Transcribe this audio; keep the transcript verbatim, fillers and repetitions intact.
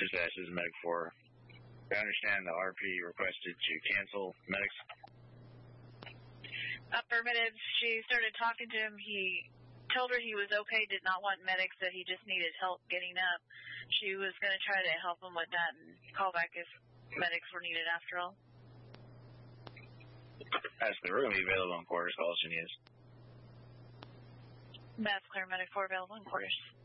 Dispatch, this is Medic four. I understand the R P requested to cancel medics. Affirmative. She started talking to him. He told her he was okay, did not want medics, that he just needed help getting up. She was going to try to help him with that and call back if medics were needed after all. Actually, we're going to be available in quarters. Call as she needs. That's clear. Medic four available in quarters.